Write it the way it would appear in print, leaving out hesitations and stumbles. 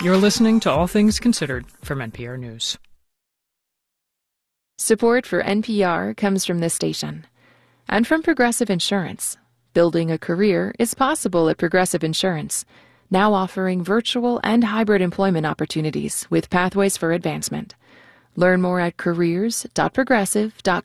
You're listening to All Things Considered from NPR News. Support for NPR comes from this station and from Progressive Insurance. Building a career is possible at Progressive Insurance, now offering virtual and hybrid employment opportunities with pathways for advancement. Learn more at careers.progressive.com.